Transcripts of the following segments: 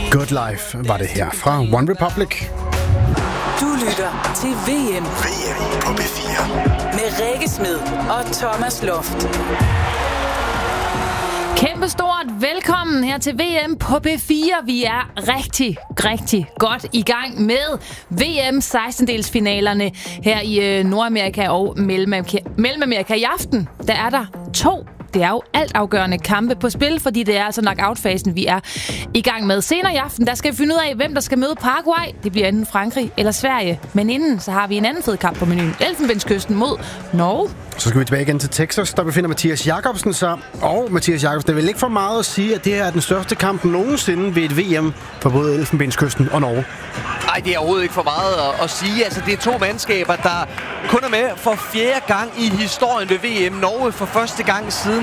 Good Life var det her fra One Republic. Du lytter til VM på P4 med Rikke Smed og Thomas Loft. Kæmpe stort velkommen her til VM på P4. Vi er rigtig godt i gang med VM 16-delsfinalerne her i Nordamerika og Mellemamerika. I aften, der er der 2. Det er jo altafgørende kampe på spil, fordi det er altså knockout-fasen, vi er i gang med. Senere i aften, der skal vi finde ud af, hvem der skal møde Paraguay. Det bliver enten Frankrig eller Sverige. Men inden, så har vi en anden fed kamp på menuen. Elfenbenskysten mod Norge. Så skal vi tilbage igen til Texas. Der befinder Mathias Jakobsen sig. Og Mathias Jakobsen, det er vel ikke for meget at sige, at det her er den største kamp nogensinde ved et VM for både Elfenbenskysten og Norge? Nej, det er overhovedet ikke for meget at sige. Altså, det er 2 mandskaber, der kun er med for 4. gang i historien ved VM. Norge for første gang siden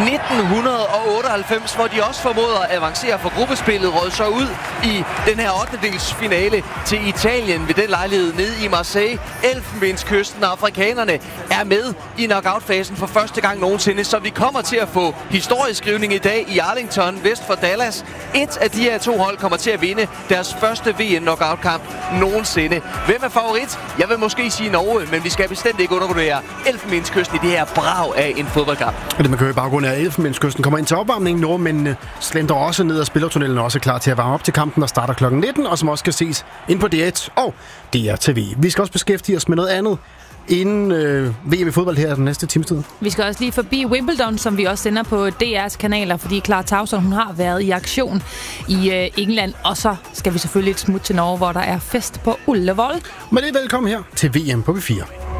1998, hvor de også formåede at avancere for gruppespillet, råd så ud i den her 8. finale til Italien ved den lejlighed nede i Marseille. Elfenbenskysten og afrikanerne er med i knockout-fasen for første gang nogensinde, så vi kommer til at få historieskrivning i dag i Arlington, vest for Dallas. Et af de her 2 hold kommer til at vinde deres første VM-knockout-kamp nogensinde. Hvem er favorit? Jeg vil måske sige Norge, men vi skal bestemt ikke undervurdere Elfenbenskysten i det her brag af en fodboldkamp. Og det man kan høre i baggrunden af Elfenbenskysten kommer ind til opvarmning. Nordmændene slender også ned, og spillertunnelen er også klar til at varme op til kampen, der starter kl. 19, og som også kan ses ind på DR1 og DR-TV. Vi skal også beskæftige os med noget andet inden VM i fodbold her den næste times tid. Vi skal også lige forbi Wimbledon, som vi også sender på DR's kanaler, fordi Clara Tauson, hun har været i aktion i England. Og så skal vi selvfølgelig et smut til Norge, hvor der er fest på Ullevål. Men det er velkommen her til VM på P4.